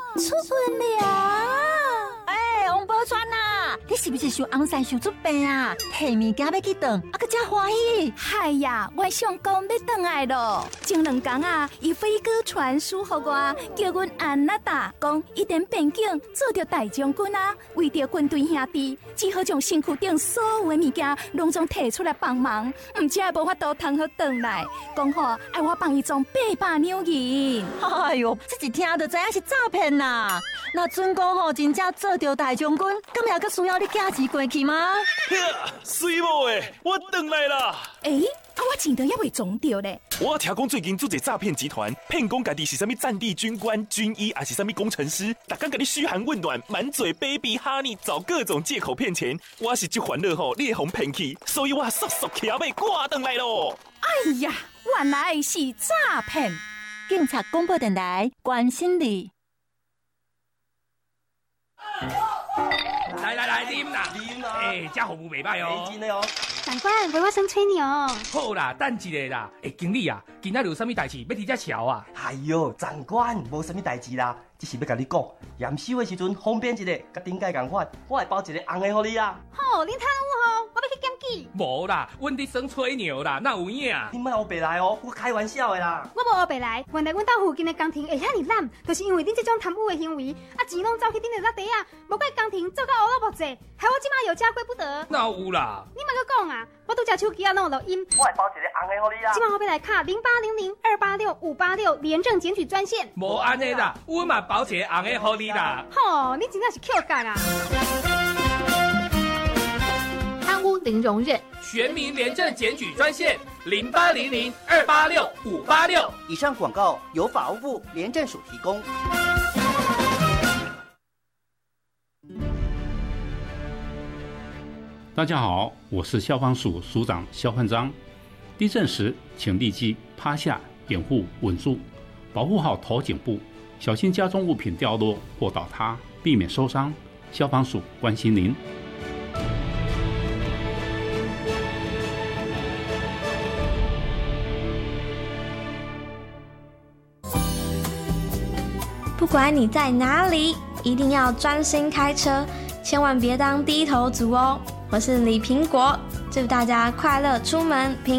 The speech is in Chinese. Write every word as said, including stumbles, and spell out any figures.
出分了！ 哎，王宝钏呐，你是不是想红山想出病啊？提物件要去转，啊个真欢喜。 嗨呀，我想讲要转来咯。前两天啊，伊飞哥传书给我，叫阮安那达讲，一点边境做着大将军啊，为着军队兄弟，只好将身躯顶所有的物件拢总摕出来帮忙，唔只无法度通好转来。讲好爱我帮伊装八百两银。 哎呦，这一听就知影是诈骗啦！那准讲吼，真正做着大将军，咁还阁需要你寄钱过去吗？ 水某诶，我转来啦！ 诶、啊，我钱都还未装着咧。 我听讲最近做一诈骗集团，骗讲家己是啥物战地军官、军医，还是啥物工程师，逐工甲你嘘寒问暖，满嘴 baby honey， 找各种借口骗钱。我是这烦恼吼，你会互骗去，所以我速速骑马赶转来咯。 哎呀，原来是诈骗！ 警察广播电台关心你。 来来来，啉啦，啉啦！哎，这服务袂歹哦， 真的哦。长官，陪我先吹牛。 好啦，等一下啦。哎，经理啊，今仔有啥物代志要伫遮瞧啊？ 哎呦，长官，无啥物代志啦，只是要甲你讲，验收的时阵方便一个，甲顶届共款，我会包一个红的互你啊。 吼，恁贪污吼，我要去检举。 无啦，阮伫耍吹牛啦，哪有影？ 你莫黑白来哦，我开玩笑的啦。 我无黑白来，原来阮兜附近的工程会遐尔烂，就是因为恁这种贪污的行为，啊钱拢走去顶着落地啊，无怪工程做到乌落木济，害我即马有家归不得。 哪有啦？ 你莫阁讲啊，我拄只手机啊拢有录音。 我会包一个红的互你啊。 即马我要来卡零八零零二八六五八六廉政检举专线。 无安尼啦，阮嘛包一个红的互你啦。 吼，你真正是 Q 干啊！ 贪污零容忍， 全民廉政检举专线零八零零二八六五八六。 以上广告由法务部廉政署提供。 大家好，我是消防署署长肖焕章。地震时，请立即趴下，掩护稳住，保护好头颈部，小心家中物品掉落或倒塌，避免受伤。消防署关心您。 不管你在哪里，一定要专心开车，千万别当低头族哦。我是李苹果，祝大家快乐出门，平